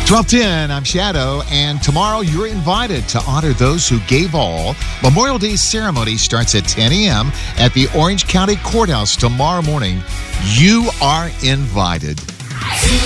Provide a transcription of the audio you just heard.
12:10, I'm Shadow, and tomorrow you're invited to honor those who gave all. Memorial Day ceremony starts at 10 a.m. at the Orange County Courthouse tomorrow morning. You are invited.